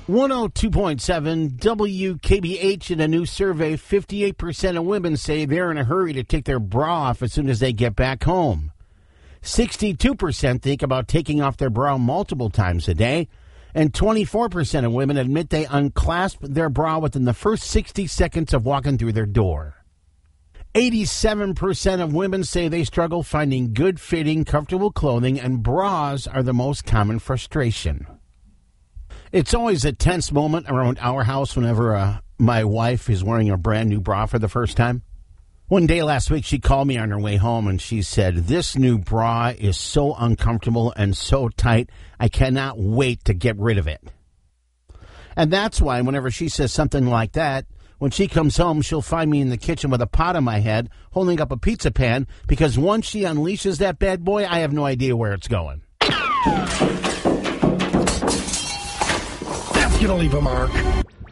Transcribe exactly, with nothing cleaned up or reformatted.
one oh two point seven W K B H. In a new survey, fifty-eight percent of women say they're in a hurry to take their bra off as soon as they get back home. sixty-two percent think about taking off their bra multiple times a day. And twenty-four percent of women admit they unclasp their bra within the first sixty seconds of walking through their door. eighty-seven percent of women say they struggle finding good-fitting, comfortable clothing, and bras are the most common frustration. It's always a tense moment around our house whenever uh, my wife is wearing a brand new bra for the first time. One day last week, she called me on her way home, and she said, "This new bra is so uncomfortable and so tight, I cannot wait to get rid of it." And that's why whenever she says something like that, when she comes home, she'll find me in the kitchen with a pot on my head, holding up a pizza pan, because once she unleashes that bad boy, I have no idea where it's going. That's going to leave a mark.